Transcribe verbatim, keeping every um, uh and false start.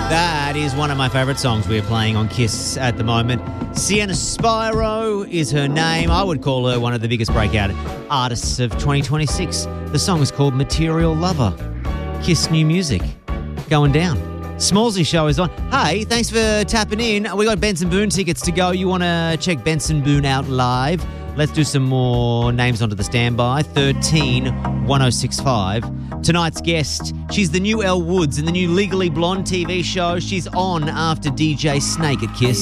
That is one of my favourite songs we're playing on Kiss at the moment. Sienna Spiro is her name. I would call her one of the biggest breakout artists of twenty twenty-six. The song is called Material Lover. Kiss new music. Going down. Smallsy show is on. Hey, thanks for tapping in. We got Benson Boone tickets to go. You want to check Benson Boone out live? Let's do some more names onto the standby. thirteen one oh six five. Tonight's guest, she's the new Elle Woods in the new Legally Blonde T V show. She's on after D J Snake at Kiss.